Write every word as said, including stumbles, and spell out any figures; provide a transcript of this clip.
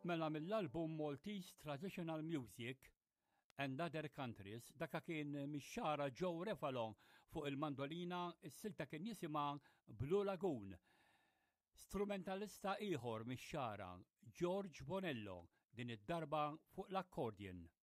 Mela mill-album Maltese Traditional Music and Other Countries daka kien mix-xara Joe Refalon fuq il-mandolina, is-silta kien jisimha Blue Lagoon. Strumentalista ieħor mix-xara George Bonello din id-darba fuq l-accordion.